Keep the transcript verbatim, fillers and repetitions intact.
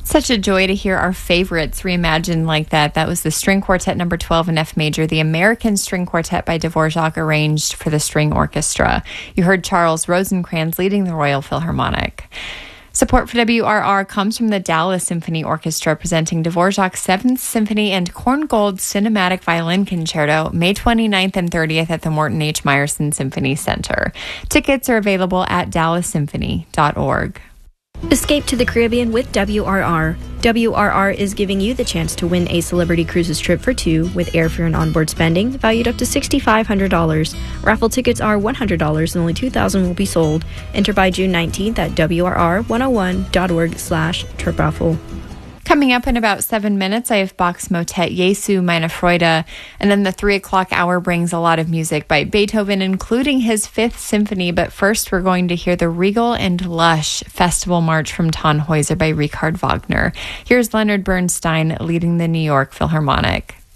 Such a joy to hear our favorites reimagined like that. That was the String Quartet number twelve in F major, the American String Quartet by Dvorak, arranged for the string orchestra. You heard Charles Rosencrans leading the Royal Philharmonic. Support for W R R comes from the Dallas Symphony Orchestra, presenting Dvorak's Seventh Symphony and Korngold Cinematic Violin Concerto, May twenty-ninth and thirtieth at the Morton H. Meyerson Symphony Center. Tickets are available at dallas symphony dot org. Escape to the Caribbean with W R R. W R R is giving you the chance to win a Celebrity Cruises trip for two with airfare and onboard spending valued up to six thousand five hundred dollars. Raffle tickets are one hundred dollars and only two thousand will be sold. Enter by June nineteenth at W R R one oh one dot org slash trip raffle. Coming up in about seven minutes, I have Bach's motet Jesu meine Freude, and then the three o'clock hour brings a lot of music by Beethoven, including his Fifth Symphony. But first, we're going to hear the Regal and Lush Festival March from Tannhäuser by Richard Wagner. Here's Leonard Bernstein leading the New York Philharmonic.